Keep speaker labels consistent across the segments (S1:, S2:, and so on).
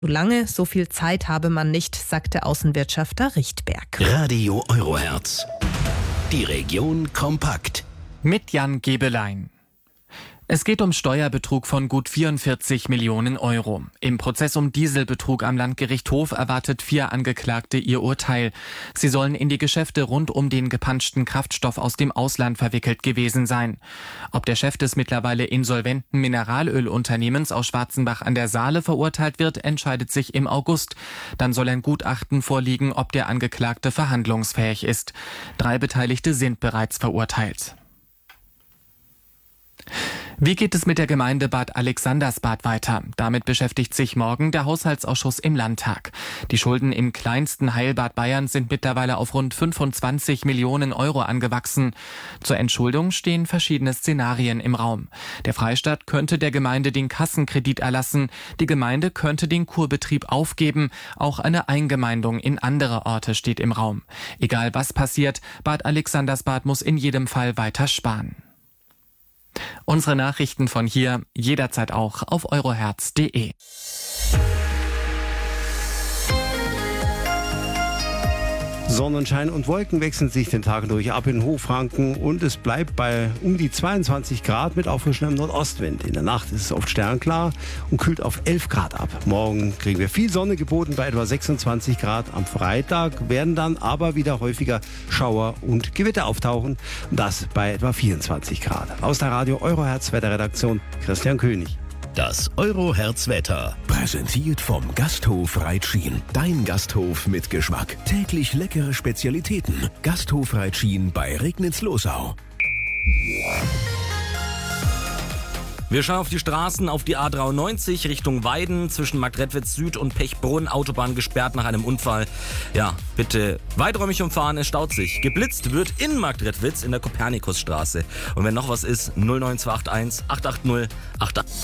S1: So lange, so viel Zeit habe man nicht, sagte Außenwirtschafter Richtberg.
S2: Radio Eurohertz. Die Region kompakt.
S3: Mit Jan Gebelein. Es geht um Steuerbetrug von gut 44 Millionen Euro. Im Prozess um Dieselbetrug am Landgericht Hof erwartet 4 Angeklagte ihr Urteil. Sie sollen in die Geschäfte rund um den gepanschten Kraftstoff aus dem Ausland verwickelt gewesen sein. Ob der Chef des mittlerweile insolventen Mineralölunternehmens aus Schwarzenbach an der Saale verurteilt wird, entscheidet sich im August. Dann soll ein Gutachten vorliegen, ob der Angeklagte verhandlungsfähig ist. 3 Beteiligte sind bereits verurteilt. Wie geht es mit der Gemeinde Bad Alexandersbad weiter? Damit beschäftigt sich morgen der Haushaltsausschuss im Landtag. Die Schulden im kleinsten Heilbad Bayerns sind mittlerweile auf rund 25 Millionen Euro angewachsen. Zur Entschuldung stehen verschiedene Szenarien im Raum. Der Freistaat könnte der Gemeinde den Kassenkredit erlassen. Die Gemeinde könnte den Kurbetrieb aufgeben. Auch eine Eingemeindung in andere Orte steht im Raum. Egal was passiert, Bad Alexandersbad muss in jedem Fall weiter sparen. Unsere Nachrichten von hier jederzeit auch auf eurohertz.de.
S4: Sonnenschein und Wolken wechseln sich den Tag durch ab in Hochfranken und es bleibt bei um die 22 Grad mit auffrischendem Nordostwind. In der Nacht ist es oft sternklar und kühlt auf 11 Grad ab. Morgen kriegen wir viel Sonne geboten bei etwa 26 Grad. Am Freitag werden dann aber wieder häufiger Schauer und Gewitter auftauchen. Das bei etwa 24 Grad. Aus der Radio Eurohertz Wetterredaktion Christian König.
S2: Das Eurohertz-Wetter. Präsentiert vom Gasthof Reitschien. Dein Gasthof mit Geschmack. Täglich leckere Spezialitäten. Gasthof Reitschien bei Regnitz-Losau.
S5: Wir schauen auf die Straßen, auf die A93 Richtung Weiden zwischen Marktredwitz Süd und Pechbrunn. Autobahn gesperrt nach einem Unfall. Ja, bitte weiträumig umfahren, es staut sich. Geblitzt wird in Marktredwitz in der Kopernikusstraße. Und wenn noch was ist, 09281 880 88.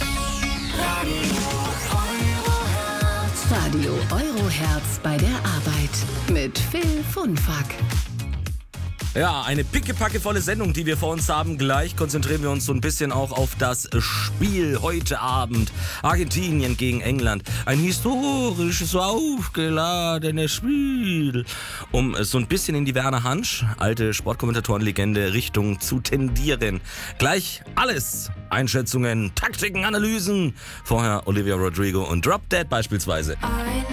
S6: Radio Eurohertz bei der Arbeit mit Phil Funfack.
S5: Ja, eine pickepackevolle Sendung, die wir vor uns haben. Gleich konzentrieren wir uns so ein bisschen auch auf das Spiel heute Abend. Argentinien gegen England. Ein historisch so aufgeladenes Spiel. Um so ein bisschen in die Werner Hansch, alte Sportkommentatorenlegende, Richtung zu tendieren. Gleich alles. Einschätzungen, Taktiken, Analysen. Vorher Olivia Rodrigo und Drop Dead beispielsweise.